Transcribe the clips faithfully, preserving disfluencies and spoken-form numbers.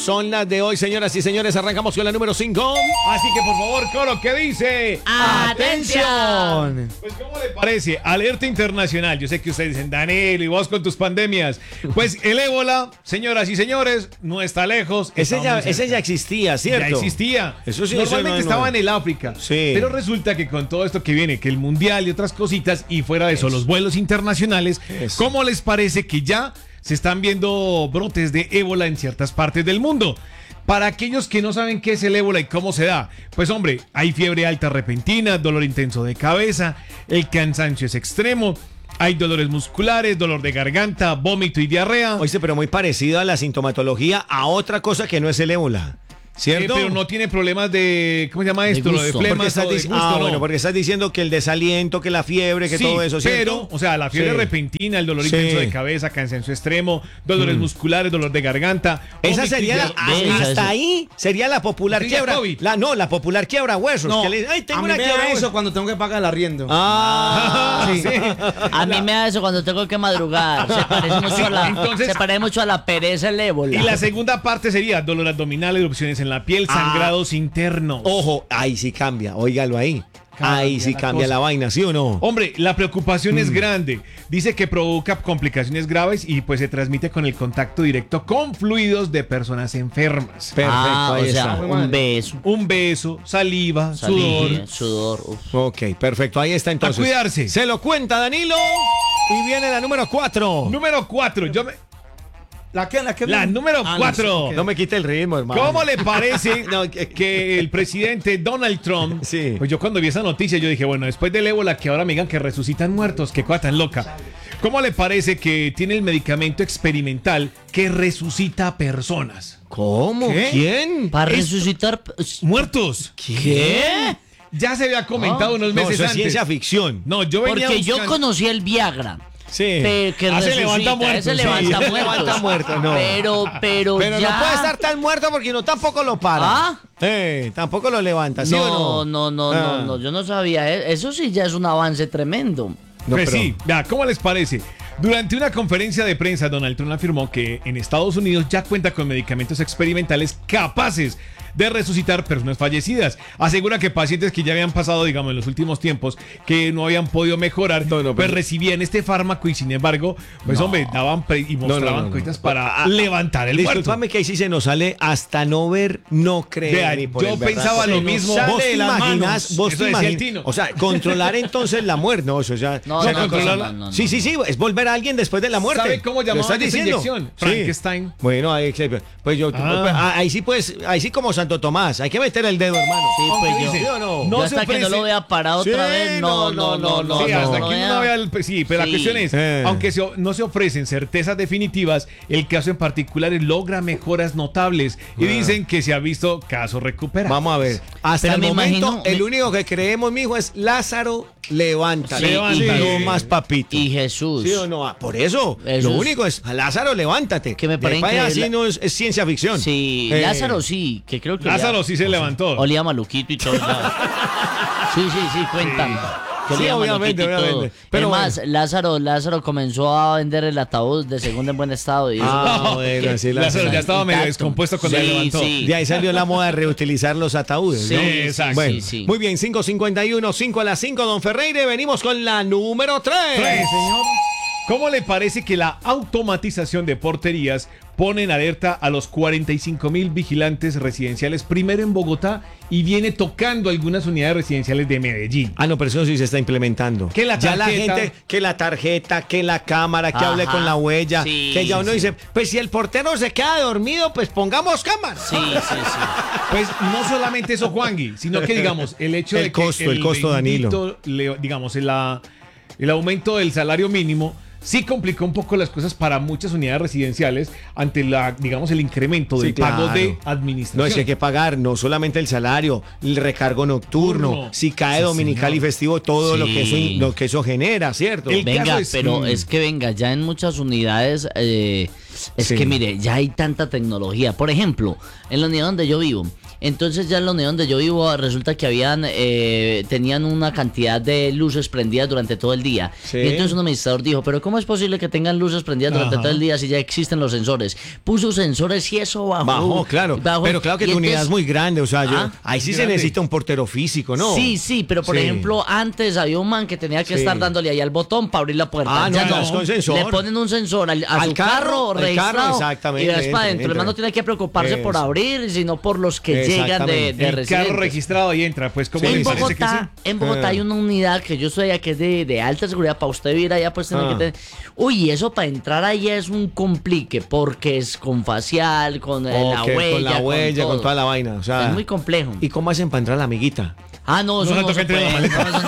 son las de hoy, señoras y señores. Arrancamos con la número cinco. Así que, por favor, coro, ¿qué dice? ¡Atención! Pues, ¿cómo le parece? Alerta internacional. Yo sé que ustedes dicen, Danilo, y vos con tus pandemias. Pues el ébola, señoras y señores, no está lejos. Ese está ya, muy cerca. ese ya existía, ¿cierto? Ya existía. Eso sí, Normalmente eso no es estaba nuevo. en el África. Sí. Pero resulta que con todo esto que viene, que el mundial y otras cositas, y fuera de eso, los vuelos internacionales, Eso. ¿cómo les parece que ya se están viendo brotes de ébola en ciertas partes del mundo? Para aquellos que no saben qué es el ébola y cómo se da, pues hombre, hay fiebre alta repentina, dolor intenso de cabeza, el cansancio es extremo, hay dolores musculares, dolor de garganta, vómito y diarrea. Oíste, pero muy parecido a la sintomatología a otra cosa que no es el ébola, ¿cierto? Eh, pero no tiene problemas de, ¿cómo se llama esto? Lo de gusto. flemas Porque estás o de dic- gusto, ah, no. bueno, porque estás diciendo que el desaliento, que la fiebre, que Sí, todo eso, ¿cierto? pero, o sea, la fiebre Sí. repentina, el dolor Sí. intenso de cabeza, cansancio extremo, dolores musculares, dolor de garganta. Esa vómito y sería la, diarrea. Ve, hasta eso. ahí sería la popular Sí, ya quiebra. COVID. La, no, la popular quiebra huesos. No, que le- ay, tengo a mí una me quiebra da huesos. eso cuando tengo que pagar el arriendo. Ah, Sí. A mí me da eso cuando tengo que madrugar. Se parece mucho a la, Entonces- se parece mucho a la pereza el ébola. Y la segunda parte sería dolor abdominal, erupciones en la piel, Ah. sangrados internos. Ojo, ahí sí cambia, óigalo ahí. Cambia ahí sí la cambia cosa. la vaina, ¿sí o no? Hombre, la preocupación Mm. es grande. Dice que provoca complicaciones graves y pues se transmite con el contacto directo con fluidos de personas enfermas. Perfecto, ah, ahí o sea, está. un beso. Un beso, saliva, Saliva, sudor. sudor. uf. Ok, perfecto, ahí está entonces. A cuidarse. Se lo cuenta Danilo. Y viene la número cuatro. Número cuatro. Yo me- ¿La qué? ¿La qué? La número Ah, no cuatro. sé, No me quite el ritmo, hermano. ¿Cómo le parece No, que- que el presidente Donald Trump, Sí. pues yo cuando vi esa noticia yo dije, bueno, después del ébola que ahora me digan que resucitan muertos, qué cosa tan loca. ¿Cómo le parece que tiene el medicamento experimental que resucita personas? ¿Cómo? ¿Qué? ¿Quién? Para Esto- resucitar. ¿Muertos? ¿Qué? Ya se había comentado Ah. unos No, meses eso es antes. ciencia ficción. No, yo venía Porque yo buscando- conocí el Viagra. Sí. pe- que Ah, se resucita, levanta muertos, ese sí. levanta Ese muertos. levanta muertos, no. Pero, pero, Pero ya. no puede estar tan muerto porque uno tampoco lo para. ¿Ah? Eh, tampoco lo levanta, ¿sí no, o no, no? no, Ah. no, no, yo no sabía. eh, Eso sí ya es un avance tremendo. No, Pues pero- sí, vea, ¿cómo les parece? Durante una conferencia de prensa, Donald Trump afirmó que en Estados Unidos ya cuenta con medicamentos experimentales capaces de resucitar personas fallecidas. Asegura que pacientes que ya habían pasado, digamos, en los últimos tiempos, que no habían podido mejorar, No, no, pues pero- recibían este fármaco y sin embargo, pues hombre, daban pre- y no, mostraban no, no. cositas para Ah, levantar el muerto. Disculpame que ahí sí se nos sale hasta no ver, no creer. Vea, ni por yo el berraco. pensaba lo Se nos mismo. sale Vos de te las imaginas, manos, vos eso te decía el imaginas. Tino. O sea, controlar entonces la muerte, no, eso ya. No, o sea, no, controlar no, la- no, no, Sí, no. sí, sí, es volver a alguien después de la muerte. ¿Sabe cómo ¿Lo llamaban estás esa diciendo? inyección? Sí. Frankenstein. Bueno, ahí, pues yo, Ah. ahí sí pues, ahí sí como Santo Tomás, hay que meter el dedo, hermano. Sí, pues yo. ¿Sí o no? No Yo se hasta que no ofrece. lo vea parado otra Sí, vez, no, no, no, no. Sí, no, hasta no, que uno vea. no vea el... Sí, pero Sí. la cuestión es, Eh. aunque se- no se ofrecen certezas definitivas, el caso en particular logra mejoras notables y dicen que se ha visto casos recuperados. Vamos a ver. Hasta Pero el me momento, imagino- el me- único que creemos, mijo, es Lázaro, levanta. Sí, Levántale. No más papito. Y Jesús. ¿Sí o no? Ah, por eso, Eso lo es- único es, Lázaro, levántate. Que me De ahí parece para allá increíble. sí no es, es ciencia ficción. Sí, Eh, Lázaro sí, que creo que Lázaro olía- sí se levantó. olía maluquito y todo. ya. Sí, sí, sí, cuentan. Que Sí, olía obviamente, maluquito y todo. obviamente. Pero es más, bueno. Lázaro, Lázaro comenzó a vender el ataúd de segundo en buen estado. Y eso- Ah, bueno, sí, Lázaro Lázaro. ya estaba medio Intacto. descompuesto cuando Sí, se levantó. sí. De ahí salió la moda de reutilizar los ataúdes, Sí, ¿no? Sí, exacto. Bueno, sí, sí. muy bien, cinco cincuenta y uno, cinco a las cinco, don Ferreira. Venimos con la número tres. Tres, señor. ¿Cómo le parece que la automatización de porterías pone en alerta a los cuarenta y cinco mil vigilantes residenciales, primero en Bogotá y viene tocando algunas unidades residenciales de Medellín? Ah, no, pero eso sí se está implementando. Que la ya la tarjeta- gente, que la tarjeta, que la cámara, que Ajá. hable con la huella, Sí, que ya uno sí. dice, pues si el portero se queda dormido, pues pongamos cámara. Sí, sí, sí. Pues no solamente eso, Juangui, sino que digamos, el hecho El de que costo, el costo, bendito, le- digamos, el, la- el aumento del salario mínimo sí complicó un poco las cosas para muchas unidades residenciales ante la, digamos, el incremento del Sí, pago claro. de administración. No, es que hay que pagar no solamente el salario, el recargo nocturno, Turno. si cae Sí, dominical señor. y festivo, todo lo, que Sí. eso, lo que eso genera, ¿cierto? El Venga, caso es- pero mm. es que venga, ya en muchas unidades, eh, es Sí. que mire, ya hay tanta tecnología. Por ejemplo, en la unidad donde yo vivo, Entonces ya en la unidad donde yo vivo resulta que habían eh, tenían una cantidad de luces prendidas durante todo el día. Sí. Y entonces un administrador dijo, pero ¿cómo es posible que tengan luces prendidas durante Ajá. todo el día si ya existen los sensores? Puso sensores y eso bajó. Bajó, claro. Bajó. Pero claro que Y tu unidad entonces- es muy grande, o sea, yo, Ah, ahí sí se grande. necesita un portero físico, ¿no? Sí, sí, pero por Sí. ejemplo, antes había un man que tenía que Sí. estar dándole ahí al botón para abrir la puerta. Ah, no, Ya ya es con sensor. Le ponen un sensor al, a Al su carro, carro, al registrado carro, exactamente, y vas entra, para adentro. El man no entra. tiene que preocuparse por Eso. abrir, sino por los que llegan de, Exactamente. de El residentes. carro registrado y entra. Pues, ¿cómo Sí, le En sí, parece que sí? Bogotá, en Bogotá Ah. hay una unidad que yo estoy allá que es de, de alta seguridad. Para usted vivir allá, pues tiene Ah. que tener. Uy, eso para entrar ahí es un complique, porque es con facial, con eh, la Ok, huella. con la huella, con, todo. toda la vaina. O sea, Es muy complejo. ¿Y cómo hacen para entrar a la amiguita? Ah, no, eso No se no, toca se entrar en la puede. maleta. No, eso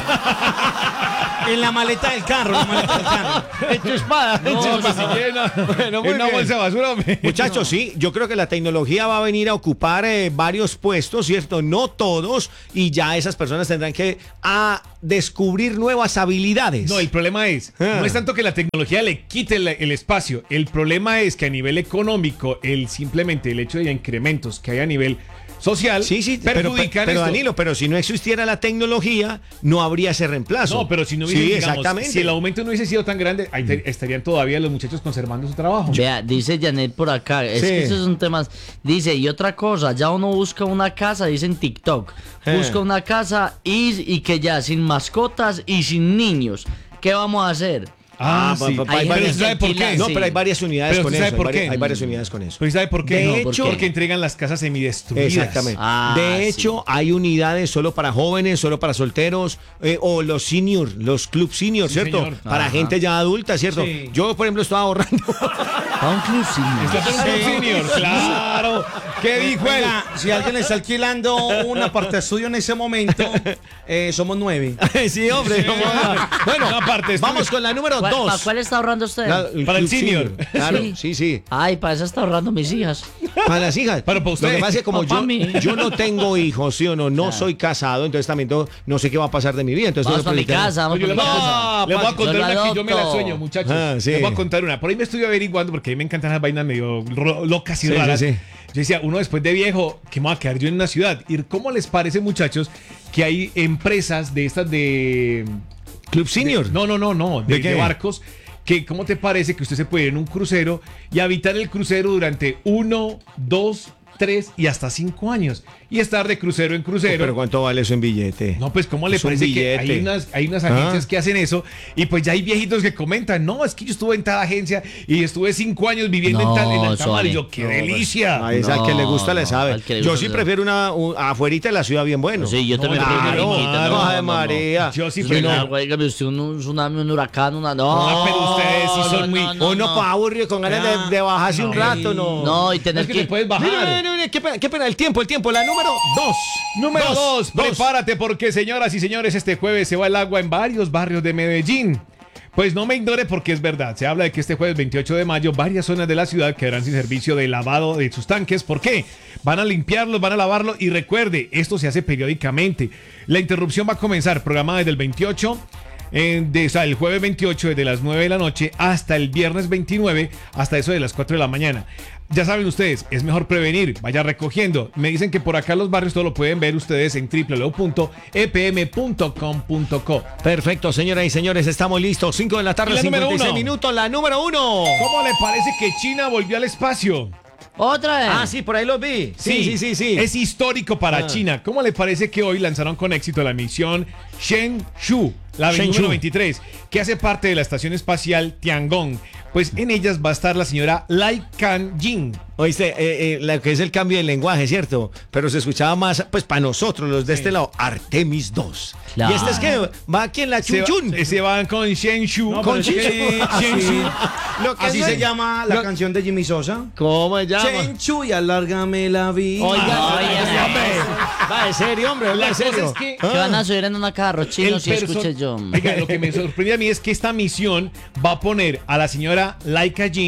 no. En la maleta del carro, la maleta del carro. En tu espada. No, Sí, eso pues, no. si llena. Bueno, muy En una bien. bolsa de basura, hombre. Muchachos, sí, yo creo que la tecnología va a venir a ocupar eh, varios puestos, ¿cierto? No todos, y ya esas personas tendrán que a descubrir nuevas habilidades. No, el problema es, Ah. no es tanto que la tecnología le quite el, el espacio, el problema es que a nivel económico, el simplemente el hecho de incrementos que hay a nivel social Sí, sí, pero, perjudican pero esto. Danilo, pero si no existiera la tecnología, no habría ese reemplazo. No, pero si no hubiese, Sí, digamos, exactamente. si el aumento no hubiese sido tan grande, ahí te- estarían todavía los muchachos conservando su trabajo. Vea, dice Janet por acá, es Sí. que eso es un tema. Dice, y otra cosa, ya uno busca una casa, dice en TikTok, Eh. busca una casa y, y que ya sin mascotas y sin niños. ¿Qué vamos a hacer? Ah, pa- sí. pa- pa- Hay hay gente varias- ¿usted sabe por qué? No, sí. pero hay varias unidades Pero con ¿usted eso. sabe por hay, vari- qué? hay varias unidades con eso. Pues ¿sabe por qué? De No, hecho- porque entregan las casas semidestruidas. Exactamente. Ah, de sí. hecho, hay unidades solo para jóvenes, solo para solteros, eh, o los seniors, los club seniors, Sí, ¿cierto? señor. Para Ajá. gente ya adulta, ¿cierto? Sí. Yo, por ejemplo, estaba ahorrando. Pa' un club senior. Está todo un senior, claro. ¿Qué dijo él? Oiga, si alguien está alquilando un aparte estudio en ese momento, eh, somos nueve. sí, hombre. ¿cómo va? Bueno, Una parte vamos estudio. con la número ¿Cuál, dos. ¿Para cuál está ahorrando usted? La- Para el club senior. Claro, Sí. sí, sí. Ay, para eso está ahorrando mis hijas. Para las hijas. Pero para usted. Lo que pasa es que como No, para yo, mí. yo no tengo hijos, ¿sí o no? No Claro. soy casado, entonces también tengo- no sé qué va a pasar de mi vida. Entonces Vamos tengo para que mi preguntar- casa, vamos Yo para les mi voy, a, casa. les voy a pa- contar yo lo una que yo me la adopto. sueño, muchachos. Ah, sí. Les voy a contar una. Por ahí me estuve averiguando porque a mí me encantan las vainas medio ro- locas y Sí, raras. sí, sí. Yo decía, uno después de viejo, ¿qué me va a quedar yo en una ciudad? ¿Y cómo les parece, muchachos, que hay empresas de estas de... Club Senior. de- no, no, no, no. De, ¿De qué? de barcos. Que, ¿cómo te parece que usted se puede ir en un crucero y habitar el crucero durante uno, dos, tres y hasta cinco años? Y estar de crucero en crucero. Pero ¿cuánto vale eso en billete? No, pues ¿cómo le Es un parece que billete. hay unas, hay unas agencias Ah. que hacen eso? Y pues ya hay viejitos que comentan, no, es que yo estuve en tal agencia y estuve cinco años viviendo en No, tal, en tal mar. Y Sony. yo, qué No, delicia. A esa al que le gusta le No, sabe. al que le Yo gusta sí le prefiero una un- afuerita de la ciudad bien bueno. Sí, yo también No, prefiero claro, una limita, claro, no, Ave no, no. María. Yo sí Sí, prefiero. no, güey, que usted un, un tsunami, un huracán, una. No, Ah, pero ustedes sí son no, muy- no, no, Uno no. para aburrir con ganas Ah, de, de bajarse un no. rato, no. No, y No tener es que que. te puedes Mire, bajar. mire, mire, qué pena, qué pena, el tiempo, el tiempo. La número dos. Número dos, prepárate porque señoras y señores, este jueves se va el agua en varios barrios de Medellín. Pues no me ignore porque es verdad, se habla de que este jueves veintiocho de mayo varias zonas de la ciudad quedarán sin servicio de lavado de sus tanques. ¿Por qué? Van a limpiarlos, van a lavarlos y recuerde, esto se hace periódicamente. La interrupción va a comenzar programada desde el veintiocho. eh, de, o sea, el jueves veintiocho desde las nueve de la noche hasta el viernes veintinueve, hasta eso de las cuatro de la mañana. Ya saben ustedes, es mejor prevenir, vaya recogiendo. Me dicen que por acá los barrios todo lo pueden ver ustedes en w w w punto e p m punto com punto co. Perfecto, señoras y señores, estamos listos. cinco de la tarde, Y la número cincuenta y seis uno. minutos. La número uno. ¿Cómo le parece que China volvió al espacio? Otra vez. Ah, sí, por ahí los vi. Sí, sí, sí, sí. Es histórico para Ah. China. ¿Cómo le parece que hoy lanzaron con éxito la misión Shenzhou, la Shenzhou. número veintitrés, que hace parte de la estación espacial Tiangong? Pues en ellas va a estar la señora Lai Kan-jin. Oíste, eh, eh, lo que es el cambio de lenguaje, ¿cierto? Pero se escuchaba más, pues para nosotros, los de este lado, Artemis dos. Claro. Y este es que va aquí en la Se, va- Chunchun. se van con Shenzhou. No, Con pero es que- Shenzhou. así- Lo que Así es- se llama la lo- canción de Jimmy Sosa. ¿Cómo se llama? Chenchu y alárgame la vida. Oiga, Oiga, oiga, hombre. Va, en serio, hombre, La en cosa serio. es que- Que van a subir en una carro chino si perso- escuché yo. Oiga, lo que me sorprende a mí es que esta misión va a poner a la señora Laika Jin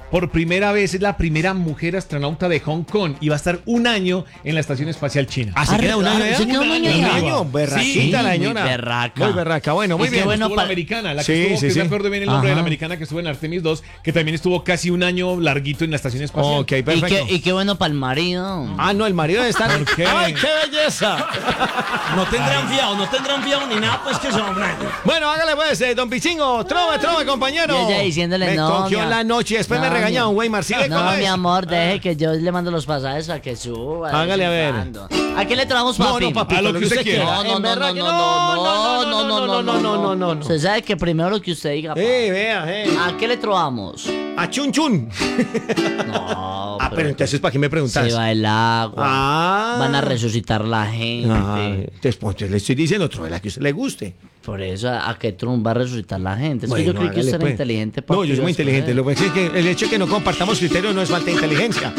por primera vez es la primera mujer astronauta de Hong Kong y va a estar un año en la Estación Espacial China. ¿Ah, se queda un año Ah, allá? se queda un año Un allá. año, berraquita Sí, la muy señora. berraca. Muy berraca, bueno, muy Y qué bien. bueno Estuvo pa- la americana, la que Sí, estuvo, sí, que sí. me acuerdo bien el nombre de la Ajá. americana que estuvo en Artemis dos, que también estuvo casi un año larguito en la Estación Espacial. Ok, Y perfecto. qué, y qué bueno para el marido. Ah, no, el marido de estar. ¿Por qué? ¡Ay, qué belleza! No tendrán fiado, no tendrán fiado ni nada, pues que son. Bueno, hágale pues, eh, don Pichingo, trove, trove, compañero. Y ella diciéndole, me no, cogió mi am- la noche y después no, me regaña mi- don Weimar. ¿Sí ve cómo No, es? mi amor, deje que yo le mando los pasajes a que suba. de Hágale, vez en a ver. cuando. ¿A qué le traemos, No, papi? no, papito, A lo que usted quiera. No, no, En no, verdad no, que no, no, no, no, no, no, no, no, no. Usted sabe que primero lo que usted diga. pa. Eh, vea, eh. ¿A qué le trovamos? A chun chun. No, Ah, pero entonces, ¿para qué me preguntas? se va el agua. Ah. Van a resucitar la gente. Ah, entonces, pues, entonces le estoy diciendo otro, la que a usted le guste. Por eso, ¿a a qué Trump va a resucitar la gente? Es que yo Bueno, creí que usted hágale, era pues. inteligente. No, yo soy muy escoger. inteligente. Lo que pasa es que el hecho de que no compartamos criterios no es falta de inteligencia.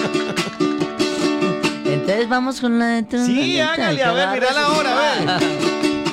Entonces vamos con la de Trump. Sí, hágale, a ver, mira la hora, a ver.